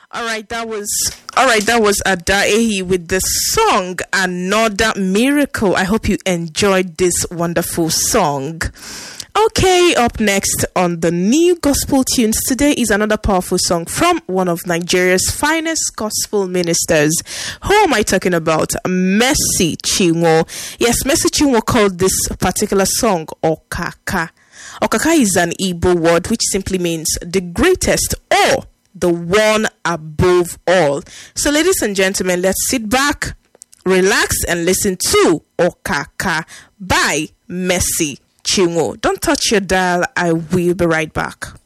That was Adaehi with the song Another Miracle. I hope you enjoyed this wonderful song. Okay, up next on the new gospel tunes today is another powerful song from one of Nigeria's finest gospel ministers. Who am I talking about? Mercy Chinwo. Yes, Mercy Chinwo called this particular song Okaka. Okaka is an Igbo word which simply means the greatest or the one above all. So ladies and gentlemen, let's sit back, relax and listen to Okaka by Mercy Chinwo. Don't touch your dial. I will be right back.